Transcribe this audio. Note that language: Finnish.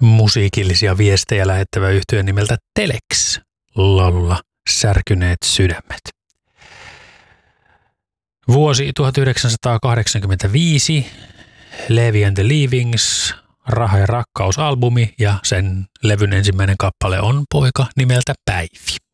musiikillisia viestejä lähettävä yhtye nimeltä Telex laululla Särkyneet sydämet. Vuosi 1985, Levi and the Leavings, Raha ja rakkaus -albumi ja sen levyn ensimmäinen kappale on poika nimeltä Päivi.